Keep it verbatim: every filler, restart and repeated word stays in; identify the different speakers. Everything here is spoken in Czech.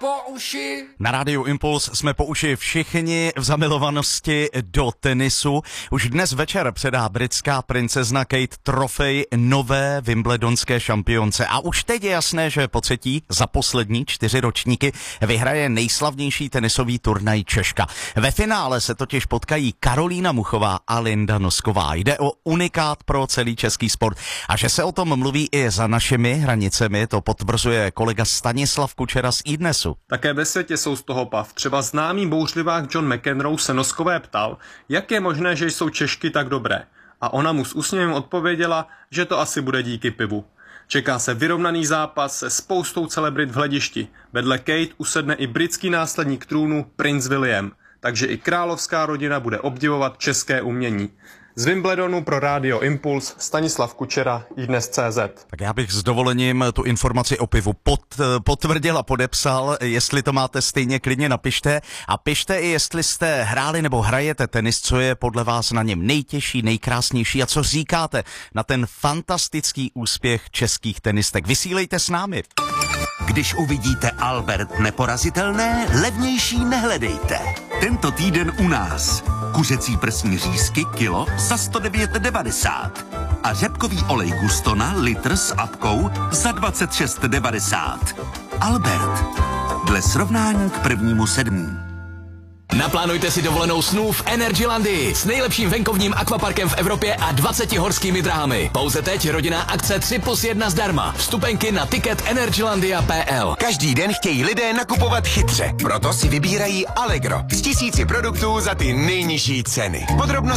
Speaker 1: po uši.
Speaker 2: Na rádiu Impuls jsme po uši všichni v zamilovanosti do tenisu. Už dnes večer předá britská princezna Kate trofej nové wimbledonské šampionce. A už teď je jasné, že po třetí za poslední čtyři ročníky vyhraje nejslavnější tenisový turnaj Češka. Ve finále se totiž potkají Karolína Muchová a Linda Nosková. Jde o unikát pro celý český sport. A že se o tom mluví i za našimi hranicemi, to potvrzuje kolega Stanislav Kučera z iDnesu.
Speaker 3: Také ve světě jsou z toho pav. Třeba známý bouřlivák John McEnroe se Noskové ptal, jak je možné, že jsou Češky tak dobré. A ona mu s úsměvem odpověděla, že to asi bude díky pivu. Čeká se vyrovnaný zápas se spoustou celebrit v hledišti. Vedle Kate usedne i britský následník trůnu princ William. Takže i královská rodina bude obdivovat české umění. Z Wimbledonu pro rádio Impuls Stanislav Kučera, iDnes tečka cé zet.
Speaker 2: Tak já bych s dovolením tu informaci o pivu pot, potvrdil a podepsal. Jestli to máte stejně, klidně napište. A pište i, jestli jste hráli nebo hrajete tenis, co je podle vás na něm nejtěžší, nejkrásnější a co říkáte na ten fantastický úspěch českých tenistek. Vysílejte s námi.
Speaker 4: Když uvidíte Albert neporazitelné, levnější nehledejte. Tento týden u nás. Kuřecí prsní řízky kilo za sto devět devadesát. A řepkový olej Gustona litr s apkou za dvacet šest devadesát. Albert. Dle srovnání k prvnímu sedmý.
Speaker 1: Naplánujte si dovolenou snů v Energylandii s nejlepším venkovním akvaparkem v Evropě a dvaceti horskými dráhami. Pouze teď rodinná akce tři plus jedna zdarma. Vstupenky na ticket energylandia tečka pé el.
Speaker 5: Každý den chtějí lidé nakupovat chytře, proto si vybírají Allegro s tisíci produktů za ty nejnižší ceny. Podrobnosti